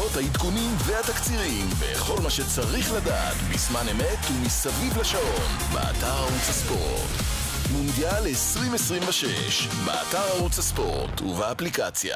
הידיעות, העדכונים והתקצירים בכל מה שצריך לדעת בזמן אמת ומסביב לשעון באתר ערוץ הספורט. מונדיאל 2026 באתר ערוץ הספורט ובאפליקציה.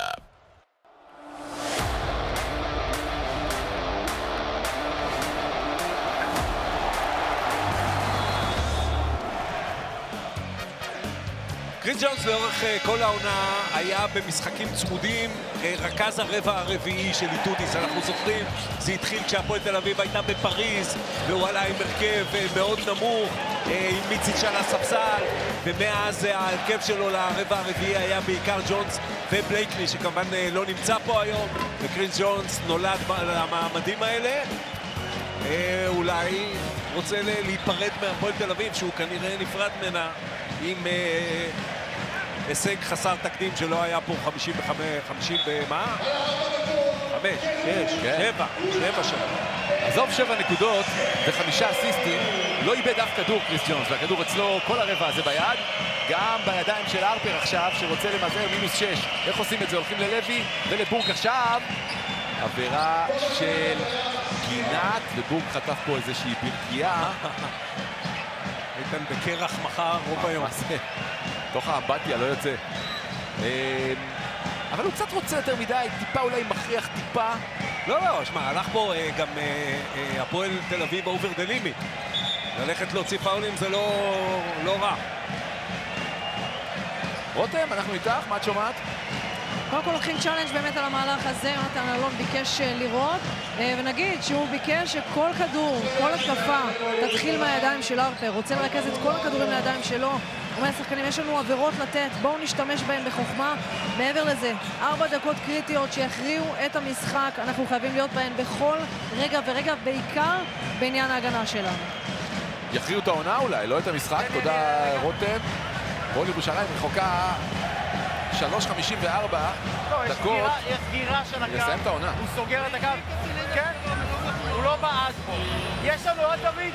קריס ג'ונס לאורך כל העונה היה במשחקים צמודים, רכז הרבע הרביעי של איטודיס. אנחנו זוכרים, זה התחיל כשהפועל תל אביב הייתה בפריז והוא עלה עם הרכב מאוד נמוך עם מיציץ' על הספסל, ומאז ההרכב שלו לרבע הרביעי היה בעיקר ג'ונס ובלייקלי, שכמובן לא נמצא פה היום, וקריס ג'ונס נולד למעמדים האלה. אולי רוצה להיפרד מהפועל תל אביב, שהוא כנראה נפרד ממנה עם הישג חסר תקדים שלא היה פה 50 במה? 5, 6, 7 שנה. עזוב 7 נקודות ו5 אסיסטים, לא איבד אף כדור קריס ג'ונס, והכדור אצלו כל הרבע הזה ביד, גם בידיים של הרפר עכשיו שרוצה למזער -6. איך עושים את זה? הולכים ללוי ולבורק עכשיו. עבירה של גינת, ובורק חטף פה איזושהי פרקייה. איתן בקרח מחר רוב היום. תוך האמבטיה, לא יוצא. אבל הוא קצת רוצה יותר מדי, טיפה אולי מכריח טיפה. לא, שמע, הלך פה גם הפועל תל אביב אובר דה לימיט. ללכת להוציא פאולים זה לא רע. רותם, אנחנו איתך, מה את שומעת? קודם כל לוקחים צ'אלנג' באמת על המהלך הזה. יונתן אלון ביקש לראות, ונגיד שהוא ביקש שכל כדור, כל התקפה תתחיל מהידיים של הרפר, רוצה לרכז את כל הכדורים לידיים שלו. אומר לשחקנים, יש לנו עבירות לתת, בואו נשתמש בהן בחוכמה. מעבר לזה, 4 דקות קריטיות שיכריעו את המשחק, אנחנו חייבים להיות בהן בכל רגע ורגע, בעיקר בעניין ההגנה שלנו. יכריעו את העונה אולי, לא את המשחק. תודה רותם. הפועל ירושלים רחוקה 3:54 דקות. יש סגירה של הקו. לסיים את העונה. הוא סוגר את הקו. כן, הוא לא בעד פה. יש לנו עוד דוד.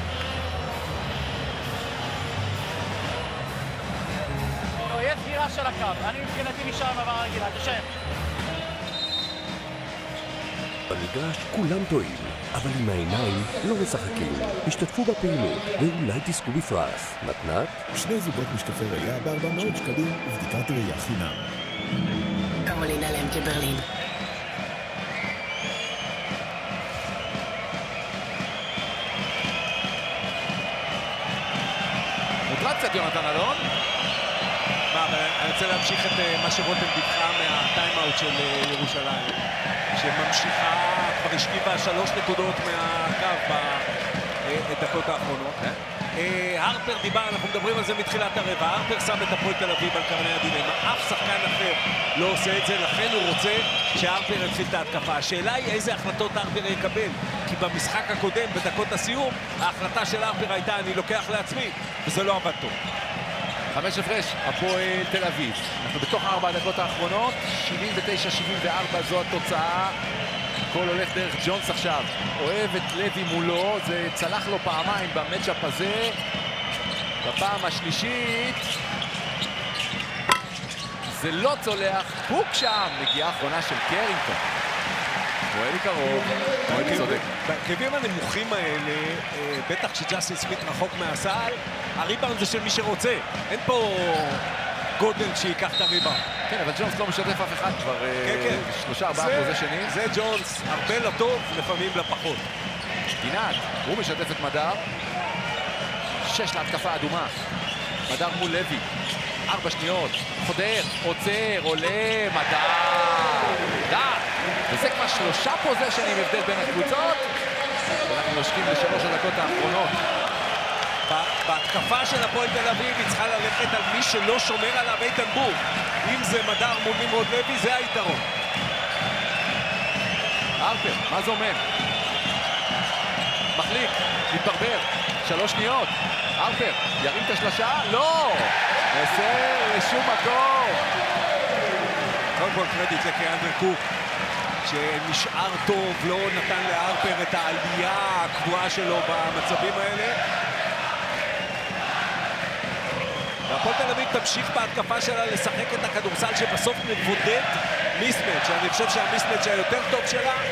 יש סגירה של הקו. אני מבחינתי נשאר עם עבר רגילה. תשאר. במגרש כולם טועים, אבל עם העיניים לא משחקים. השתתפו בפעילות ואולי תזכו בפרס. מתנת? 2 זוגות משקפי ראייה ב-400 שקלים ובדיקת ראייה חינם. קרולינה למקה ברלין. מוטרד קצת יונתן אלון. אני רוצה להמשיך את מה שרותם דיווחה מהטיימאוט של ירושלים, שממשיכה, כבר השכיבה 3 נקודות מהקו בדקות האחרונות. הרפר דיבר, אנחנו מדברים על זה מתחילת הרבע, הרפר שם את הפועל תל אביב על קרני הדילמה, אף שחקן אחר לא עושה את זה, לכן הוא רוצה שהרפר יתחיל את ההתקפה. השאלה היא איזה החלטות הרפר יקבל, כי במשחק הקודם, בדקות הסיום, ההחלטה של הרפר הייתה אני לוקח לעצמי, וזה לא עבד טוב. 5 הפרש, הפועל תל אביב. אנחנו בתוך 4 הדקות האחרונות, 79-74 זו התוצאה. הכל הולך דרך ג'ונס עכשיו. אוהב את לוי מולו, זה צלח לו פעמיים במצ'אפ הזה. בפעם השלישית זה לא צולח, הוק שם. נגיעה האחרונה של קרינגטון. פועל קרוב, פועל צודק. בהרכבים הנמוכים האלה, בטח כשג'סטין סמית רחוק מהסל, הריבאונד זה של מי שרוצה. אין פה גודל שיקח את הריבאונד. כן, אבל ג'ונס לא משתף אף אחד כבר 3-4 פוזיישנים. זה ג'ונס, הרבה לטוב, לפעמים לפחות. גינת, הוא משתף את מדר. 6 להתקפה אדומה. מדר מול לוי. 4 שניות. חודר, עוצר, עולה, מדר. וזה כבר 3 פוזיישנים הבדל בין הקבוצות. אנחנו נושקים ל3 הדקות האחרונות. בהתקפה של הפועל תל אביב היא צריכה ללכת על מי שלא שומר עליו, איתן בורק. אם זה מדר מול נמרוד לוי, זה היתרון. הרפר, מה זה אומר? מחליק, מתברבר, 3 שניות. הרפר, ירים את השלשה? לא! מסר לשום מקום. קודם כל קרדיט לקריאנדר קוק, שנשאר טוב, לא נתן להרפר את העלייה הקבועה שלו במצבים האלה. והפועל תל אביב תמשיך בהתקפה שלה לשחק את הכדורסל שבסוף מבודד מיסמץ'. אני חושב שהמיסמץ' היותר טוב שלה